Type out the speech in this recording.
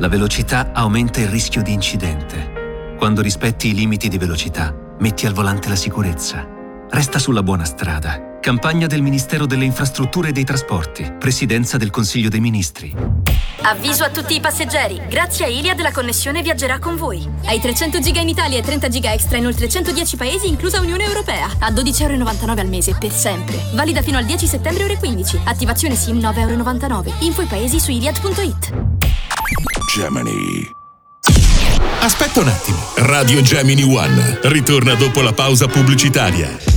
La velocità aumenta il rischio di incidente. Quando rispetti i limiti di velocità, metti al volante la sicurezza. Resta sulla buona strada. Campagna del Ministero delle Infrastrutture e dei Trasporti. Presidenza del Consiglio dei Ministri. Avviso a tutti i passeggeri. Grazie a Iliad la connessione viaggerà con voi. Hai 300 giga in Italia e 30 giga extra in oltre 110 paesi, inclusa Unione Europea. A 12,99 € al mese, per sempre. Valida fino al 10 settembre ore 15. Attivazione SIM 9,99 €. Info i paesi su iliad.it. Gemini. Aspetta un attimo. Radio Gemini One ritorna dopo la pausa pubblicitaria.